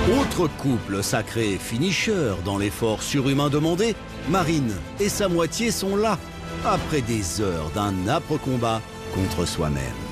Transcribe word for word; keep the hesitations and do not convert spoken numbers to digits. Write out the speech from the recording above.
Autre couple sacré finisher dans l'effort surhumain demandé, Marine et sa moitié sont là, après des heures d'un âpre combat contre soi-même.